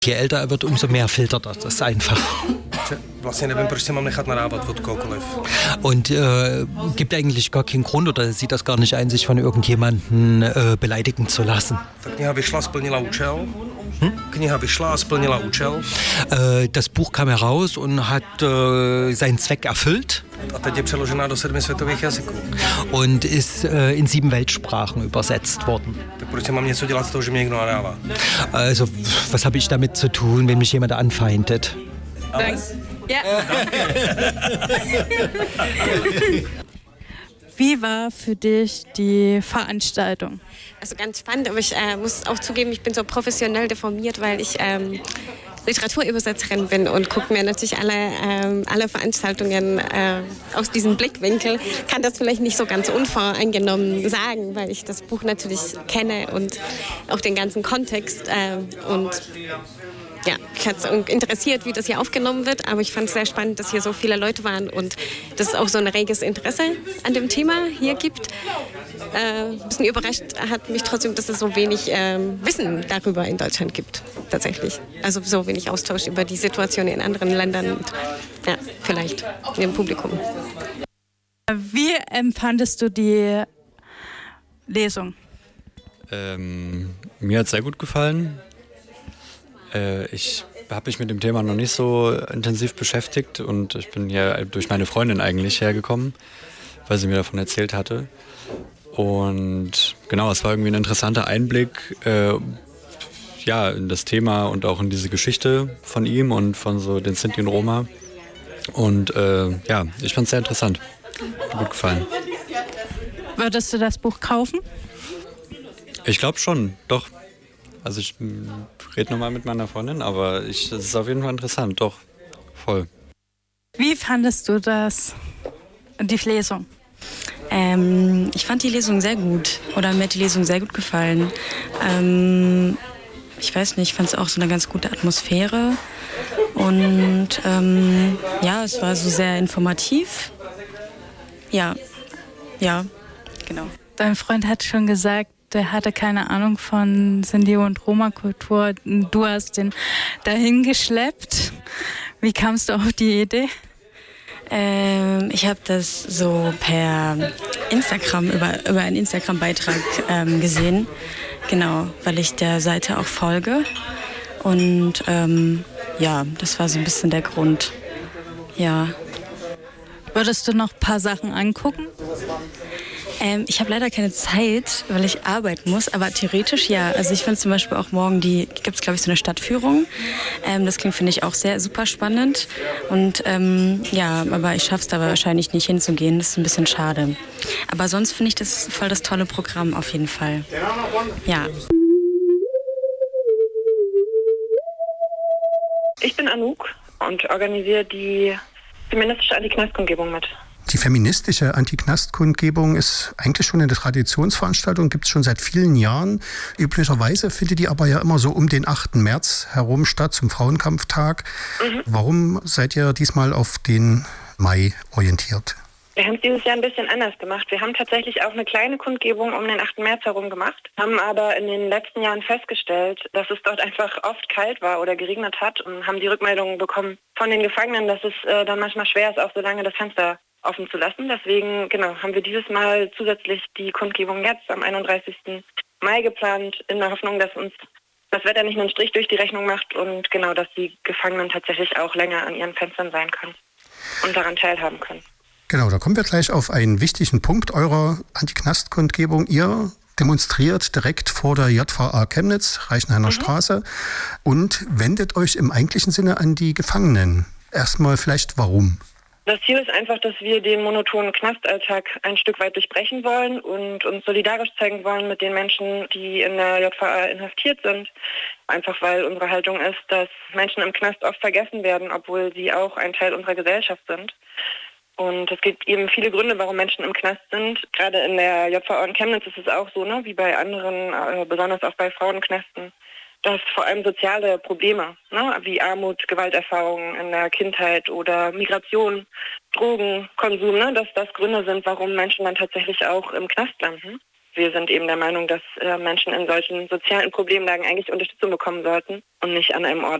Je älter er wird, umso mehr filtert er das einfach. Vlastně nevím, proč si mám nechat nadávat od kohokoliv. Und gibt eigentlich gar keinen Grund oder sieht das gar nicht ein, sich von irgendjemandem beleidigen zu lassen. Ta kniha vyšla, splnila účel. Kniha vyšla a splnila účel. Das Buch kam heraus und hat seinen Zweck erfüllt. A teď je přeložená do 7 světových jazyků. Und ist in 7 Weltsprachen übersetzt worden. Tak proč si mám něco dělat z toho, že mě někdo nadává? Also, was habe ich damit zu tun, wenn mich jemand anfeindet? Ja. Wie war für dich die Veranstaltung? Also ganz spannend, aber ich muss auch zugeben, ich bin so professionell deformiert, weil ich Literaturübersetzerin bin und gucke mir natürlich alle Veranstaltungen aus diesem Blickwinkel. Kann das vielleicht nicht so ganz unvoreingenommen sagen, weil ich das Buch natürlich kenne und auch den ganzen Kontext und ja, mich hat es interessiert, wie das hier aufgenommen wird, aber ich fand es sehr spannend, dass hier so viele Leute waren und dass es auch so ein reges Interesse an dem Thema hier gibt. Ein bisschen überrascht hat mich trotzdem, dass es so wenig Wissen darüber in Deutschland gibt, tatsächlich. Also so wenig Austausch über die Situation in anderen Ländern und ja, vielleicht im Publikum. Wie empfandest du die Lesung? Mir hat es sehr gut gefallen. Ich habe mich mit dem Thema noch nicht so intensiv beschäftigt und ich bin hier durch meine Freundin eigentlich hergekommen, weil sie mir davon erzählt hatte. Und genau, es war irgendwie ein interessanter Einblick in das Thema und auch in diese Geschichte von ihm und von so den Sinti und Roma. Und ich fand es sehr interessant. Hat mir gut gefallen. Würdest du das Buch kaufen? Ich glaube schon, doch. Also ich rede nochmal mit meiner Freundin, aber es ist auf jeden Fall interessant, doch, voll. Wie fandest du die Lesung? Ich fand die Lesung sehr gut, oder mir hat die Lesung sehr gut gefallen. Ich weiß nicht, ich fand es auch so eine ganz gute Atmosphäre und es war so sehr informativ. Ja, genau. Dein Freund hat schon gesagt, der hatte keine Ahnung von Sinti- und Roma-Kultur. Du hast den dahin geschleppt. Wie kamst du auf die Idee? Ich habe das so per Instagram, über einen Instagram-Beitrag gesehen. Genau, weil ich der Seite auch folge. Und das war so ein bisschen der Grund. Ja. Würdest du noch ein paar Sachen angucken? Ich habe leider keine Zeit, weil ich arbeiten muss, aber theoretisch ja. Also ich finde zum Beispiel auch morgen gibt es glaube ich so eine Stadtführung. Das klingt, finde ich, auch sehr super spannend. Und aber ich schaffe es da wahrscheinlich nicht hinzugehen. Das ist ein bisschen schade. Aber sonst finde ich das voll das tolle Programm auf jeden Fall. Ja. Ich bin Anouk und organisiere die feministische Anti-Knast-Kundgebung mit. Die feministische Anti-Knast-Kundgebung ist eigentlich schon eine Traditionsveranstaltung, gibt es schon seit vielen Jahren. Üblicherweise findet die aber ja immer so um den 8. März herum statt, zum Frauenkampftag. Warum seid ihr diesmal auf den Mai orientiert? Wir haben es dieses Jahr ein bisschen anders gemacht. Wir haben tatsächlich auch eine kleine Kundgebung um den 8. März herum gemacht, haben aber in den letzten Jahren festgestellt, dass es dort einfach oft kalt war oder geregnet hat und haben die Rückmeldungen bekommen von den Gefangenen, dass es dann manchmal schwer ist, auch so lange das Fenster offen zu lassen. Deswegen haben wir dieses Mal zusätzlich die Kundgebung jetzt am 31. Mai geplant, in der Hoffnung, dass uns das Wetter nicht nur einen Strich durch die Rechnung macht und dass die Gefangenen tatsächlich auch länger an ihren Fenstern sein können und daran teilhaben können. Genau, da kommen wir gleich auf einen wichtigen Punkt eurer Anti-Knast-Kundgebung. Ihr demonstriert direkt vor der JVA Chemnitz, Reichenhainer Straße, und wendet euch im eigentlichen Sinne an die Gefangenen. Erstmal vielleicht warum? Das Ziel ist einfach, dass wir den monotonen Knastalltag ein Stück weit durchbrechen wollen und uns solidarisch zeigen wollen mit den Menschen, die in der JVA inhaftiert sind. Einfach weil unsere Haltung ist, dass Menschen im Knast oft vergessen werden, obwohl sie auch ein Teil unserer Gesellschaft sind. Und es gibt eben viele Gründe, warum Menschen im Knast sind. Gerade in der JVA in Chemnitz ist es auch so, wie bei anderen, besonders auch bei Frauenknästen, dass vor allem soziale Probleme, wie Armut, Gewalterfahrungen in der Kindheit oder Migration, Drogenkonsum, dass das Gründe sind, warum Menschen dann tatsächlich auch im Knast landen. Wir sind eben der Meinung, dass Menschen in solchen sozialen Problemlagen eigentlich Unterstützung bekommen sollten und nicht an einem Ort